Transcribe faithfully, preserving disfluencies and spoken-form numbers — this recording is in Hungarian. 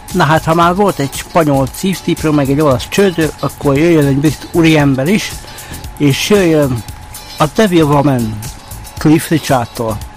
Na hát, ha már volt egy spanyol szívtipről, meg egy olasz csődő, akkor jöjjön egy brit úriember is, és jöjjön a Devil Woman Cliff Richardtól.